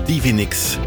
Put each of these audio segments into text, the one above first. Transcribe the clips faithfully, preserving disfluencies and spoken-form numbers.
Stevie Nicks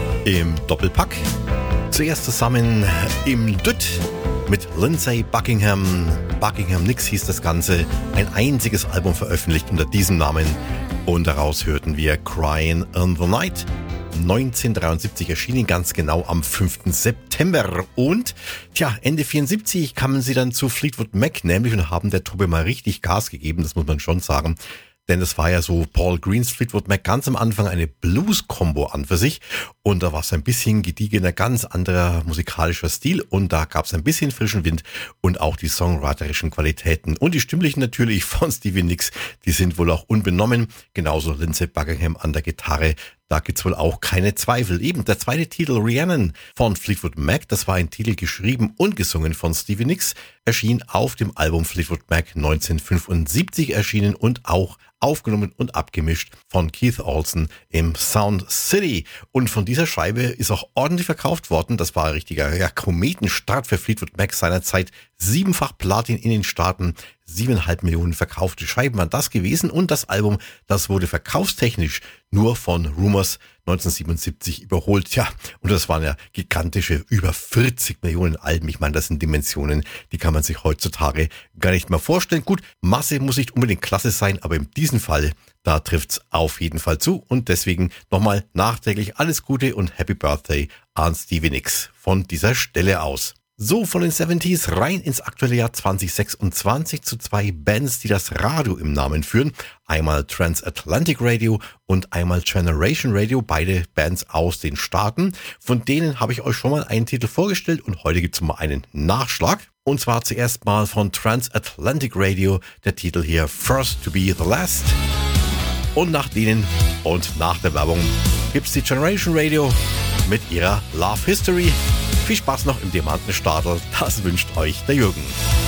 im Doppelpack. Zuerst zusammen im Dütt mit Lindsey Buckingham. Buckingham Nicks hieß das Ganze. Ein einziges Album veröffentlicht unter diesem Namen. Und daraus hörten wir Crying in the Night. neunzehnhundertdreiundsiebzig erschienen, ganz genau am fünften September. Und tja, Ende vierundsiebzig kamen sie dann zu Fleetwood Mac, nämlich, und haben der Truppe mal richtig Gas gegeben, das muss man schon sagen. Denn das war ja so Paul Greens Fleetwood Mac ganz am Anfang eine Blues-Kombo an für sich. Und da war es ein bisschen gediegener, ganz anderer musikalischer Stil. Und da gab es ein bisschen frischen Wind und auch die songwriterischen Qualitäten. Und die stimmlichen natürlich von Stevie Nicks, die sind wohl auch unbenommen. Genauso Lindsey Buckingham an der Gitarre. Da gibt's wohl auch keine Zweifel. Eben der zweite Titel, Rhiannon von Fleetwood Mac, das war ein Titel geschrieben und gesungen von Stevie Nicks, erschien auf dem Album Fleetwood Mac neunzehnhundertfünfundsiebzig erschienen und auch aufgenommen und abgemischt von Keith Olsen im Sound City. Und von dieser Scheibe ist auch ordentlich verkauft worden. Das war ein richtiger ja, Kometenstart für Fleetwood Mac seinerzeit. Siebenfach Platin in den Staaten, siebeneinhalb Millionen verkaufte Scheiben waren das gewesen. Und das Album, das wurde verkaufstechnisch nur von Rumors neunzehnhundertsiebenundsiebzig überholt. Ja, und das waren ja gigantische, über vierzig Millionen Alben. Ich meine, das sind Dimensionen, die kann man sich heutzutage gar nicht mehr vorstellen. Gut, Masse muss nicht unbedingt klasse sein, aber in diesem Fall, da trifft's auf jeden Fall zu. Und deswegen nochmal nachträglich alles Gute und Happy Birthday an Stevie Nicks von dieser Stelle aus. So, von den siebziger rein ins aktuelle Jahr zwanzig sechsundzwanzig zu zwei Bands, die das Radio im Namen führen. Einmal Transatlantic Radio und einmal Generation Radio, beide Bands aus den Staaten. Von denen habe ich euch schon mal einen Titel vorgestellt und heute gibt es mal einen Nachschlag. Und zwar zuerst mal von Transatlantic Radio, der Titel hier First to be the Last. Und nach denen und nach der Werbung gibt's die Generation Radio mit ihrer Love History. Viel Spaß noch im Diamantenstadel, das wünscht euch der Jürgen.